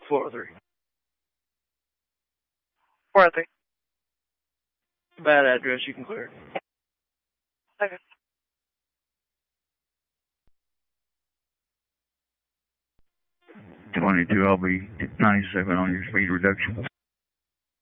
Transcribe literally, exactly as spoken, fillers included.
four oh three. four oh three. Bad address, you can clear. Okay. twenty-two, I'll be ninety-seven on your speed reduction.